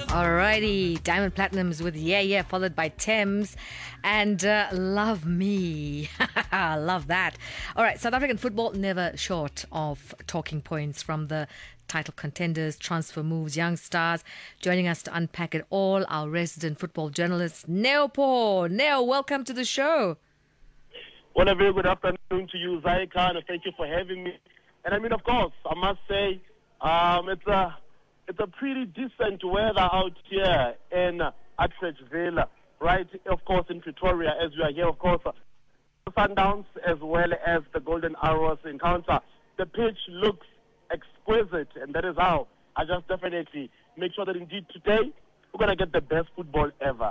Alrighty, Diamond Platinums with Yeah Yeah, followed by Thames and Love Me. Love that. All right, South African football never short of talking points from the title contenders, transfer moves, young stars. Joining us to unpack it all, our resident football journalist, Neo Paul. Neo, welcome to the show. Well, a very good afternoon to you, Zaika, and thank you for having me. And I mean, of course, I must say, it's a pretty decent weather out here in Atteridgeville, right? Of course, in Pretoria, as we are here, of course, Sundowns as well as the Golden Arrows encounter. The pitch looks exquisite, and that is how I just definitely make sure that indeed today we're going to get the best football ever.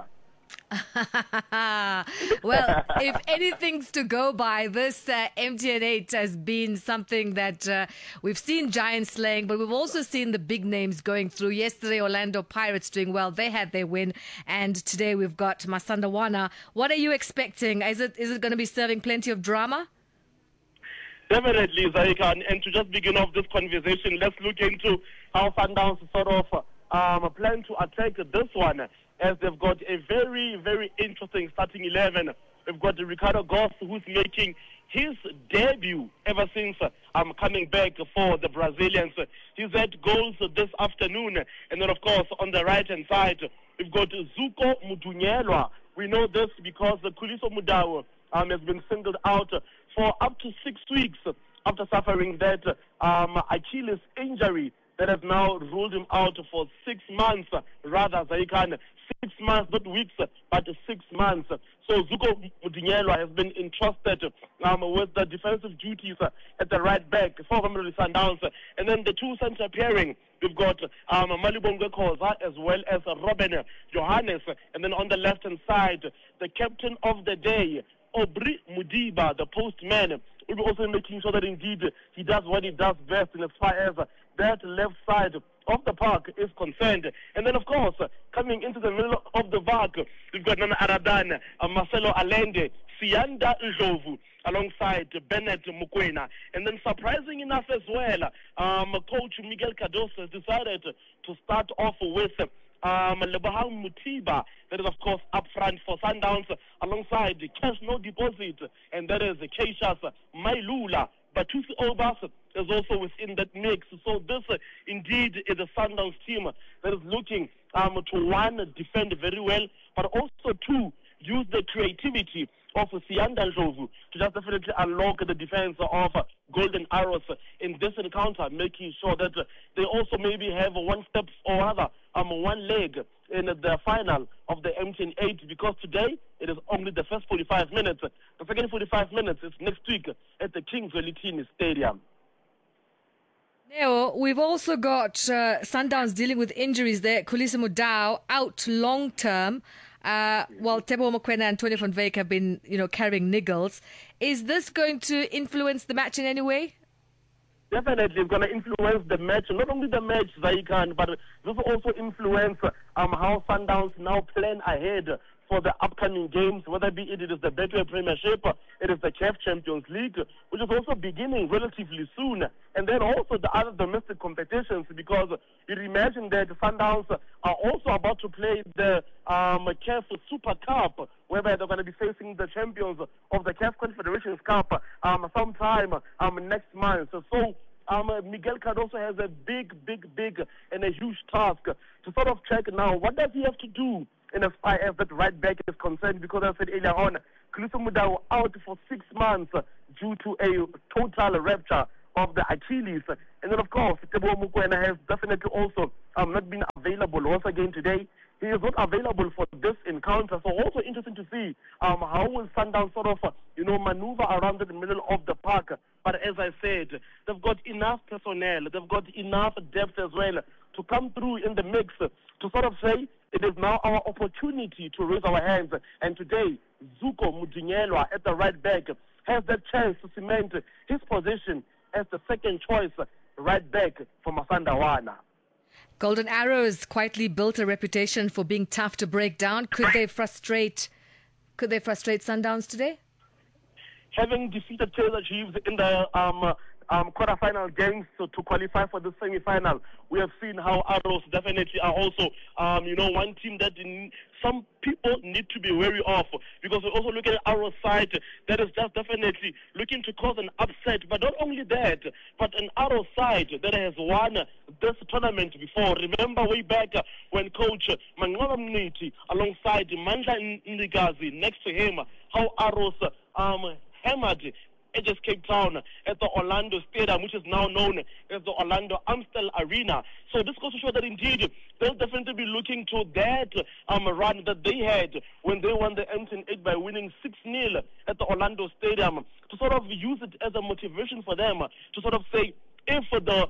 Well, if anything's to go by, this MTN8 has been something that we've seen giants slaying, but we've also seen the big names going through. Yesterday, Orlando Pirates doing well. They had their win. And today we've got Masandawana. What are you expecting? Is it going to be serving plenty of drama? Definitely, Zaika. And to just begin off this conversation, let's look into how Sundowns sort of plan to attack this one, as they've got a very, very interesting starting 11. We've got Ricardo Goss, who's making his debut ever since coming back for the Brazilians. He's had goals this afternoon. And then, of course, on the right-hand side, we've got Zuko Mudunyelwa. We know this because Khuliso Mudau has been singled out for up to 6 weeks after suffering that Achilles injury that has now ruled him out for 6 months, rather, Zaikan. 6 months, not weeks, but 6 months. So Zuko Mudunyelwa has been entrusted with the defensive duties at the right back for Mamelodi Sundowns. And then the two center pairing, we've got Malibongwe Khoza as well as Robin Johannes. And then on the left-hand side, the captain of the day, Aubrey Mudiba, the postman, will be also making sure that indeed he does what he does best in as far as that left side of the park is concerned. And then, of course, coming into the middle of the park, we've got Nana Aradan, Marcelo Allende, Sianda Ndlovu, alongside Bennett Mukwena. And then, surprising enough as well, Coach Miguel Cardoso has decided to start off with Lebohang Mutiba, that is, of course, up front for Sundowns, alongside Cash No Deposit, and that is Keishas Mailula. But Tusi Obas is also within that mix. So this indeed is a Sundowns team that is looking to, one, defend very well, but also, two, use the creativity of Sianda Ndlovu to just definitely unlock the defense of Golden Arrows in this encounter, making sure that they also maybe have one step or other, one leg in the final of the MTN8, because today it is only the first 45 minutes. The second 45 minutes is next week at the Kings Welitini Stadium. Neo, we've also got Sundowns dealing with injuries there. Khuliso Mudau out long term. While Teboho Mokoena and Tony van Wyk have been, carrying niggles. Is this going to influence the match in any way? Definitely, it's going to influence the match. Not only the match, Zaikan, but this will also influence how Sundowns now plan ahead for the upcoming games, whether it is the Betway Premiership, it is the CAF Champions League, which is also beginning relatively soon, and then also the other domestic competitions, because you imagine that Sundowns are also about to play the CAF Super Cup, whereby they're going to be facing the champions of the CAF Confederations Cup sometime next month. So Miguel Cardoso has a big and a huge task to sort of check now, what does he have to do in as far as that right back is concerned, because I said earlier on, Khuliso Mudau out for 6 months due to a total rupture of the Achilles. And then, of course, Teboho Mokoena has definitely also not been available once again today. He is not available for this encounter. So also interesting to see how will Sundowns sort of, maneuver around in the middle of the park. But as I said, they've got enough personnel, they've got enough depth as well to come through in the mix to sort of say it is now our opportunity to raise our hands. And today, Zuko Mudunyelwa at the right back has that chance to cement his position as the second choice right back for Masandawana. Golden Arrows quietly built a reputation for being tough to break down. Could they frustrate Sundowns today? Having defeated Kaizer Chiefs in the quarterfinal games to qualify for the semi-final. We have seen how Arrows definitely are also, one team that some people need to be wary of, because we also look at Arrows side that is just definitely looking to cause an upset. But not only that, but an Arrows side that has won this tournament before. Remember way back when Coach Manqaba Mniti alongside Mandla Ndikazi next to him, how Arrows hammered Ajax Cape Town at the Orlando Stadium, which is now known as the Orlando Amstel Arena. So this goes to show that indeed they'll definitely be looking to that run that they had when they won the M8 by winning 6-0 at the Orlando Stadium, to sort of use it as a motivation for them to sort of say, if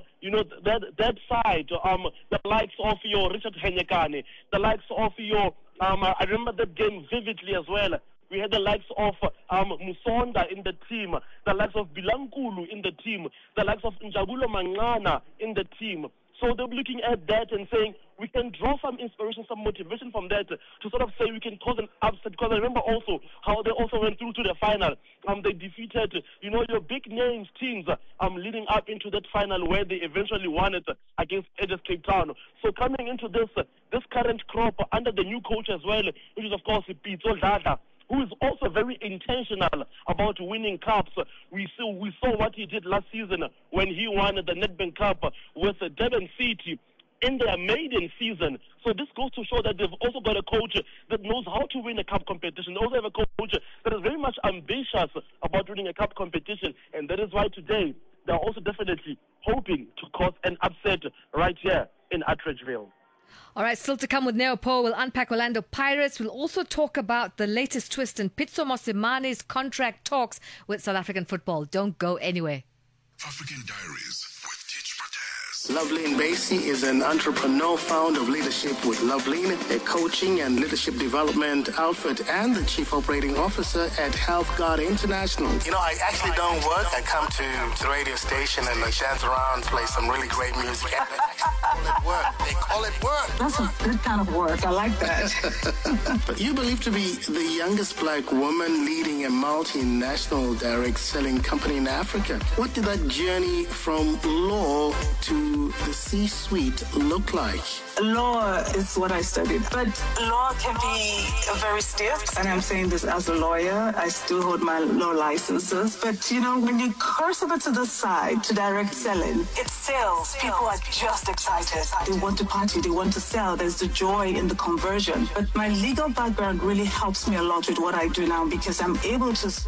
that side, the likes of your Richard Henyekane, the likes of your, I remember that game vividly as well. We had the likes of Musonda in the team, the likes of Bilankulu in the team, the likes of Njabulo Manqana in the team. So they'll be looking at that and saying, we can draw some inspiration, some motivation from that to sort of say we can cause an upset. Because I remember also how they also went through to the final. They defeated, your big names teams leading up into that final where they eventually won it against Ajax Cape Town. So coming into this current crop under the new coach as well, which is of course Pitso Dladla, who is also very intentional about winning cups. We saw what he did last season when he won the Nedbank Cup with Durban City in their maiden season. So this goes to show that they've also got a coach that knows how to win a cup competition. They also have a coach that is very much ambitious about winning a cup competition, and that is why today they're also definitely hoping to cause an upset right here in Atteridgeville. All right, still to come with Neopo. We'll unpack Orlando Pirates. We'll also talk about the latest twist in Pitso Mosimane's contract talks with South African football. Don't go anywhere. African Diaries with Teach Mataz. Loveleen Basie is an entrepreneur, founder of Leadership with Loveleen, a coaching and leadership development outfit, and the chief operating officer at Health Guard International. I actually don't work. I come to the radio station and I dance around, play some really great music. They call it work. That's a good kind of work. I like that. But you believe to be the youngest black woman leading a multinational direct selling company in Africa. What did that journey from law to the C-suite look like? Law is what I studied, but law can be very stiff. And I'm saying this as a lawyer. I still hold my law licenses. But, when you curse over to the side to direct selling, it's sales. People are just excited. They want to party. They want to sell. There's the joy in the conversion. But my legal background really helps me a lot with what I do now, because I'm able to